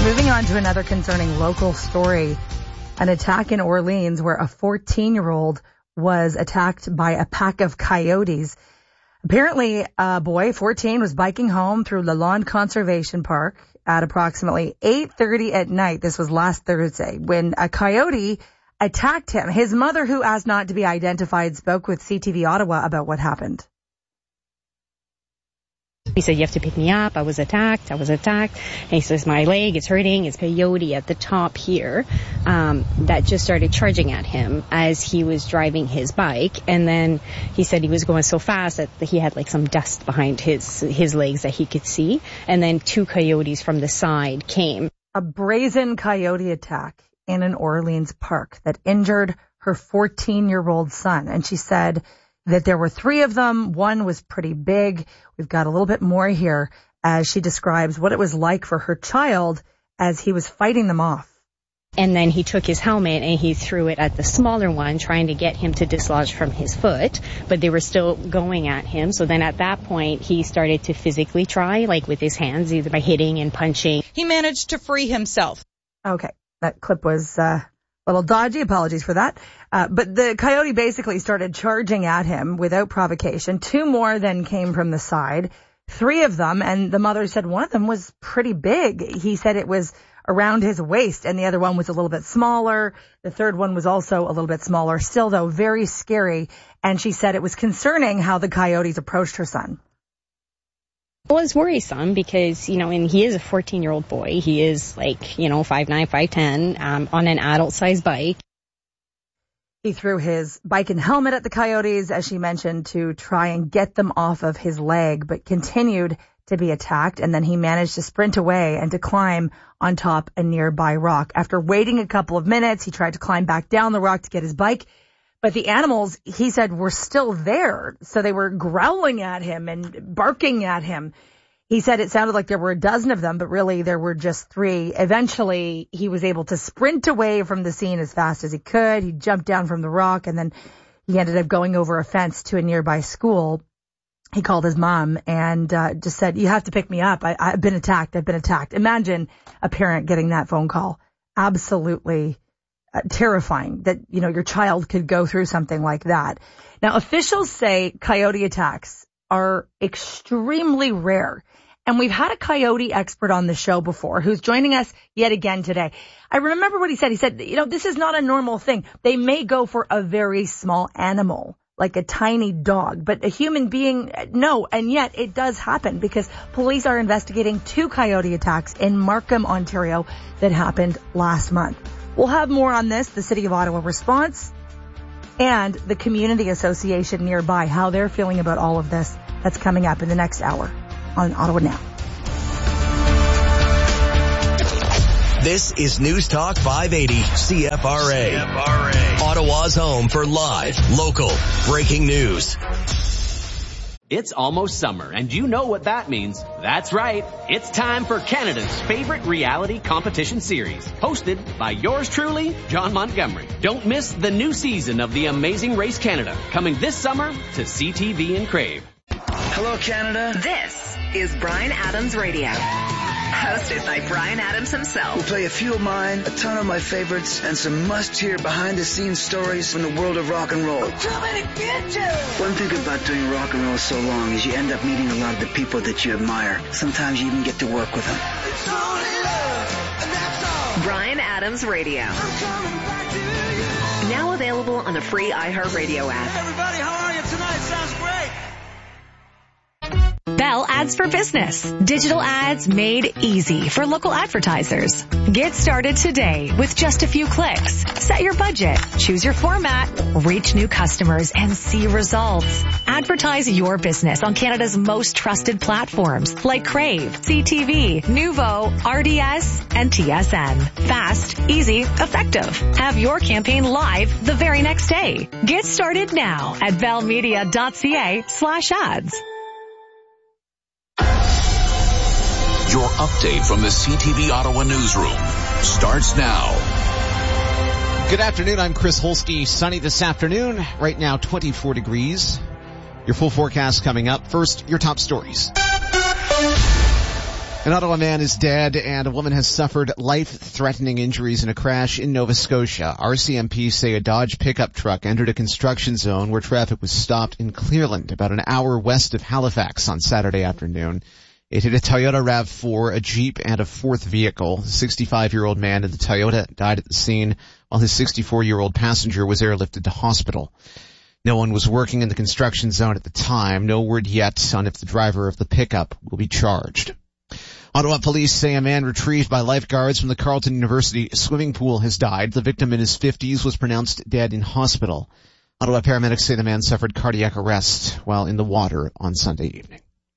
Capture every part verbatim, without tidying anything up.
Moving on to another concerning local story. An attack in Orleans where a fourteen-year-old was attacked by a pack of coyotes. Apparently, a boy, fourteen, was biking home through Lalonde Conservation Park at approximately eight thirty at night. This was last Thursday when a coyote attacked him. His mother, who asked not to be identified, spoke with C T V Ottawa about what happened. He said, you have to pick me up. I was attacked. I was attacked. And he says, my leg is hurting. It's coyote at the top here um, that just started charging at him as he was driving his bike. And then he said he was going so fast that he had like some dust behind his his legs that he could see. And then two coyotes from the side came. A brazen coyote attack in an Orleans park that injured her fourteen-year-old son. And she said that there were three of them. One was pretty big. We've got a little bit more here as she describes what it was like for her child as he was fighting them off. And then he took his helmet and he threw it at the smaller one, trying to get him to dislodge from his foot. But they were still going at him. So then at that point, he started to physically try, like with his hands, either by hitting and punching. He managed to free himself. Okay, that clip was uh, a little dodgy. Apologies for that. Uh, but the coyote basically started charging at him without provocation. Two more then came from the side, three of them, and the mother said one of them was pretty big. He said it was around his waist, and the other one was a little bit smaller. The third one was also a little bit smaller. Still, though, very scary. And she said it was concerning how the coyotes approached her son. Well, it's worrisome because, you know, and he is a fourteen-year-old boy. He is like, you know, five nine, five ten, um, on an adult-sized bike. He threw his bike and helmet at the coyotes, as she mentioned, to try and get them off of his leg, but continued to be attacked. And then he managed to sprint away and to climb on top a nearby rock. After waiting a couple of minutes, he tried to climb back down the rock to get his bike. But the animals, he said, were still there. So they were growling at him and barking at him. He said it sounded like there were a dozen of them, but really there were just three. Eventually, he was able to sprint away from the scene as fast as he could. He jumped down from the rock, and then he ended up going over a fence to a nearby school. He called his mom and uh, just said, you have to pick me up. I, I've been attacked. I've been attacked. Imagine a parent getting that phone call. Absolutely uh, terrifying that, you know, your child could go through something like that. Now, officials say coyote attacks are extremely rare. And we've had a coyote expert on the show before who's joining us yet again today. I remember what he said. He said, you know, this is not a normal thing. They may go for a very small animal, like a tiny dog, but a human being, no. And yet it does happen because police are investigating two coyote attacks in Markham, Ontario that happened last month. We'll have more on this, the City of Ottawa response, and the community association nearby, how they're feeling about all of this. That's coming up in the next hour on Ottawa Now. This is News Talk five eighty C F R A. C F R A. Ottawa's home for live, local, breaking news. It's almost summer, and you know what that means. That's right. It's time for Canada's favorite reality competition series, hosted by yours truly, John Montgomery. Don't miss the new season of The Amazing Race Canada, coming this summer to C T V and Crave. Hello, Canada. This is Bryan Adams Radio, hosted by Bryan Adams himself. We'll play a few of mine, a ton of my favorites, and some must-hear behind-the-scenes stories from the world of rock and roll. I'm coming to get you! One thing about doing rock and roll so long is you end up meeting a lot of the people that you admire. Sometimes you even get to work with them. It's only love, and that's all. Bryan Adams Radio. I'm coming back to you. Now available on the free iHeartRadio app. Hey everybody, how are you tonight? Sounds great. Bell Ads for Business. Digital ads made easy for local advertisers. Get started today with just a few clicks. Set your budget, choose your format, reach new customers, and see results. Advertise your business on Canada's most trusted platforms like Crave, C T V, Nuvo, R D S, and T S N. Fast, easy, effective. Have your campaign live the very next day. Get started now at bellmedia.ca slash ads. Your update from the C T V Ottawa newsroom starts now. Good afternoon. I'm Chris Holsky. Sunny this afternoon. Right now, twenty-four degrees. Your full forecast coming up. First, your top stories. An Ottawa man is dead and a woman has suffered life-threatening injuries in a crash in Nova Scotia. R C M P say a Dodge pickup truck entered a construction zone where traffic was stopped in Clearland, about an hour west of Halifax on Saturday afternoon. It hit a Toyota RAV four, a Jeep, and a fourth vehicle. The sixty-five-year-old man in the Toyota died at the scene, while his sixty-four-year-old passenger was airlifted to hospital. No one was working in the construction zone at the time. No word yet on if the driver of the pickup will be charged. Ottawa police say a man retrieved by lifeguards from the Carleton University swimming pool has died. The victim in his fifties was pronounced dead in hospital. Ottawa paramedics say the man suffered cardiac arrest while in the water on Sunday evening.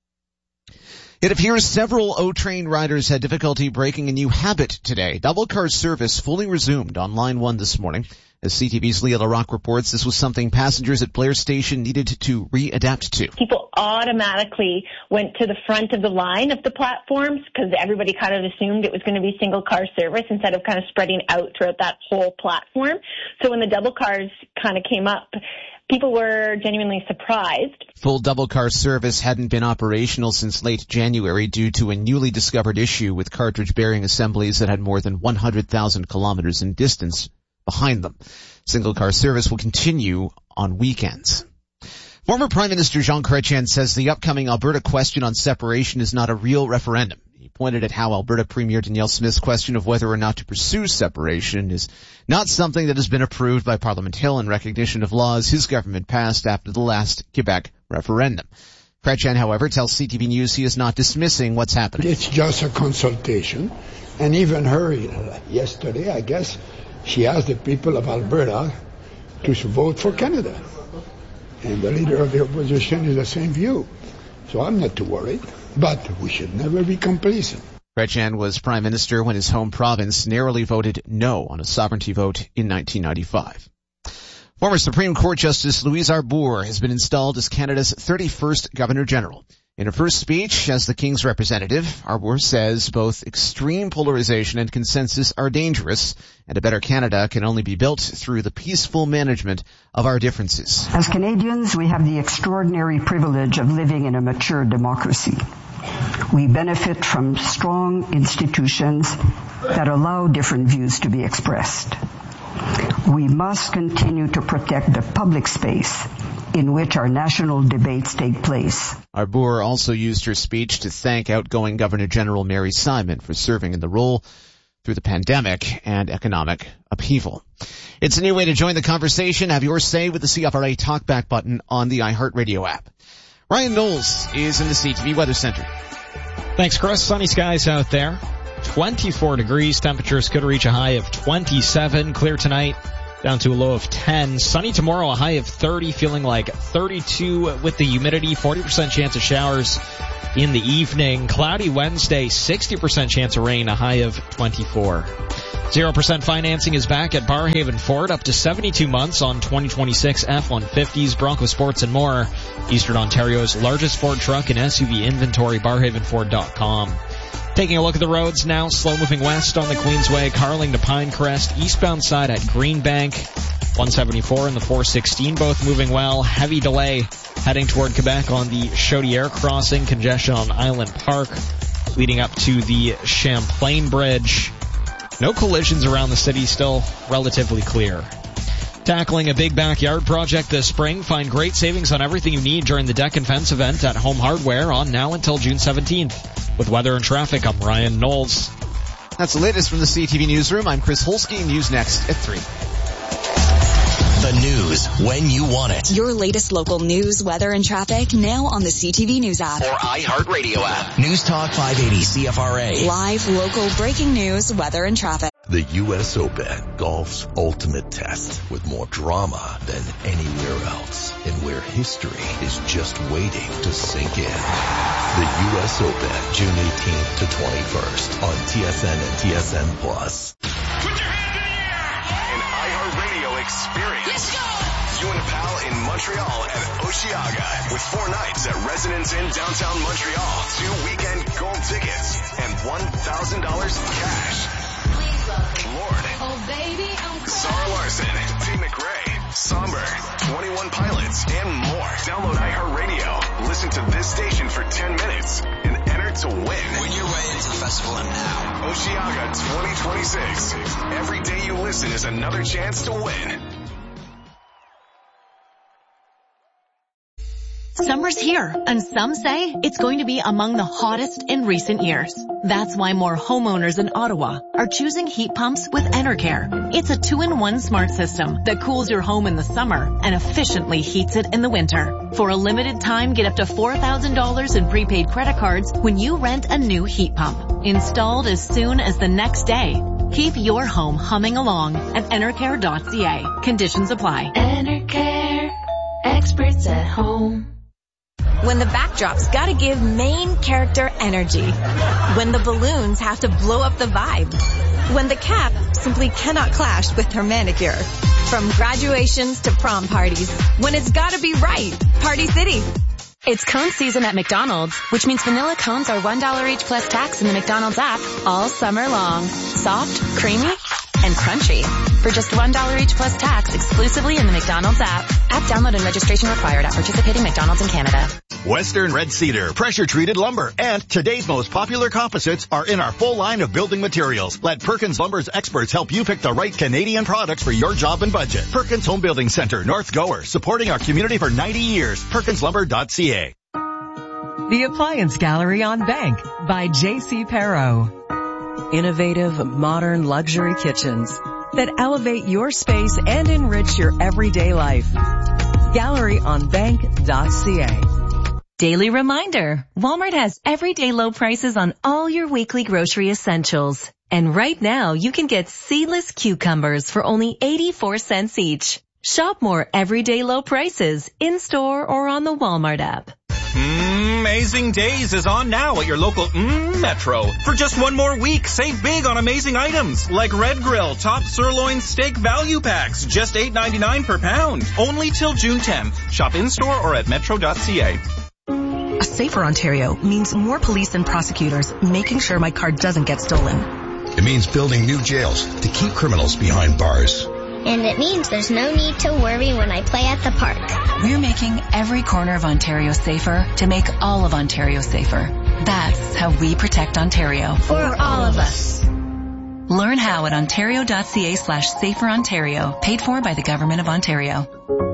It appears several O-Train riders had difficulty breaking a new habit today. Double car service fully resumed on Line one this morning. As C T V's Leah LaRocque reports, this was something passengers at Blair Station needed to readapt to. People automatically went to the front of the line of the platforms because everybody kind of assumed it was going to be single car service instead of kind of spreading out throughout that whole platform. So when the double cars kind of came up, people were genuinely surprised. Full double car service hadn't been operational since late January due to a newly discovered issue with cartridge bearing assemblies that had more than one hundred thousand kilometers in distance behind them. Single car service will continue on weekends. Former Prime Minister Jean Chrétien says the upcoming Alberta question on separation is not a real referendum. He pointed at how Alberta Premier Danielle Smith's question of whether or not to pursue separation is not something that has been approved by Parliament Hill in recognition of laws his government passed after the last Quebec referendum. Chrétien, however, tells C T V News he is not dismissing what's happening. It's just a consultation, and even her yesterday, I guess, she asked the people of Alberta to vote for Canada. And the leader of the opposition is the same view. So I'm not too worried. But we should never be complacent. Chrétien was prime minister when his home province narrowly voted no on a sovereignty vote in nineteen ninety-five. Former Supreme Court Justice Louise Arbour has been installed as Canada's thirty-first Governor General. In her first speech as the King's representative, Arbour says both extreme polarization and consensus are dangerous, and a better Canada can only be built through the peaceful management of our differences. As Canadians, we have the extraordinary privilege of living in a mature democracy. We benefit from strong institutions that allow different views to be expressed. We must continue to protect the public space in which our national debates take place. Arbour also used her speech to thank outgoing Governor General Mary Simon for serving in the role through the pandemic and economic upheaval. It's a new way to join the conversation. Have your say with the C F R A Talkback button on the iHeartRadio app. Ryan Knowles is in the C T V Weather Center. Thanks, Chris. Sunny skies out there. twenty-four degrees. Temperatures could reach a high of twenty-seven. Clear tonight, down to a low of ten. Sunny tomorrow, a high of thirty, feeling like thirty-two with the humidity. forty percent chance of showers in the evening. Cloudy Wednesday, sixty percent chance of rain, a high of twenty-four. zero percent financing is back at Barrhaven Ford, up to seventy-two months on twenty twenty-six F one fifties, Bronco Sports, and more. Eastern Ontario's largest Ford truck and S U V inventory, barrhaven ford dot com. Taking a look at the roads now, slow moving west on the Queensway, Carling to Pinecrest, eastbound side at Greenbank, one seventy-four and the four sixteen, both moving well. Heavy delay heading toward Quebec on the Chaudière crossing, congestion on Island Park, leading up to the Champlain Bridge. No collisions around the city, still relatively clear. Tackling a big backyard project this spring, find great savings on everything you need during the Deck and Fence event at Home Hardware on now until June seventeenth. With weather and traffic, I'm Ryan Knowles. That's the latest from the C T V Newsroom. I'm Chris Holsky. News next at three. The news when you want it. Your latest local news, weather, and traffic now on the C T V News app. Or iHeartRadio app. News Talk five eighty C F R A. Live, local, breaking news, weather, and traffic. The U S Open, golf's ultimate test with more drama than anywhere else and where history is just waiting to sink in. The U S Open, June eighteenth to twenty-first on T S N and T S N Plus. Put your hands in the air! An iHeartRadio experience. Let's go! You and a pal in Montreal at Osheaga with four nights at Residence Inn downtown Montreal, two weekend gold tickets, and one thousand dollars cash. Lord, oh baby, I'm Sarah Larson, T. McRae, Somber, twenty-one Pilots, and more. Download iHeartRadio. Listen to this station for ten minutes and enter chance to win. Win your way into the festival now. Osheaga twenty twenty-six. Every day you listen is another chance to win. Summer's here, and some say it's going to be among the hottest in recent years. That's why more homeowners in Ottawa are choosing heat pumps with Enercare. It's a two-in-one smart system that cools your home in the summer and efficiently heats it in the winter. For a limited time, get up to four thousand dollars in prepaid credit cards when you rent a new heat pump. Installed as soon as the next day. Keep your home humming along at enercare dot c a. Conditions apply. Enercare. Experts at home. When the backdrop's gotta give main character energy. When the balloons have to blow up the vibe. When the cap simply cannot clash with her manicure. From graduations to prom parties. When it's gotta be right. Party City. It's cone season at McDonald's, which means vanilla cones are one dollar each plus tax in the McDonald's app all summer long. Soft, creamy, and crunchy. For just one dollar each plus tax exclusively in the McDonald's app. App download and registration required at participating McDonald's in Canada. Western Red Cedar, pressure-treated lumber, and today's most popular composites are in our full line of building materials. Let Perkins Lumber's experts help you pick the right Canadian products for your job and budget. Perkins Home Building Center, North Gower, supporting our community for ninety years. perkins lumber dot c a. The Appliance Gallery on Bank by J C Perreault. Innovative, modern luxury kitchens that elevate your space and enrich your everyday life. gallery on bank dot c a. Daily reminder, Walmart has everyday low prices on all your weekly grocery essentials. And right now, you can get seedless cucumbers for only eighty-four cents each. Shop more everyday low prices in-store or on the Walmart app. Amazing Days is on now at your local mm, Metro. For just one more week, save big on amazing items like Red Grill Top Sirloin Steak Value Packs, just eight ninety-nine per pound. Only till June tenth. Shop in-store or at metro dot c a. A safer Ontario means more police and prosecutors making sure my car doesn't get stolen. It means building new jails to keep criminals behind bars. And it means there's no need to worry when I play at the park. We're making every corner of Ontario safer to make all of Ontario safer. That's how we protect Ontario. For all of us. Learn how at ontario dot c a slash safer Ontario, paid for by the Government of Ontario.